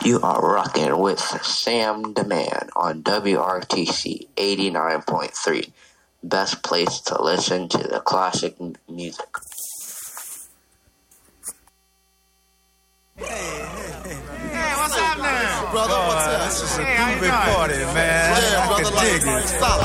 You are rocking with Sam the Man on WRTC 89.3. Best place to listen to the classic music. Hey, what's happening? Brother, what's up? This is a groovy party, man. Yeah, I brother, can dig it. solid.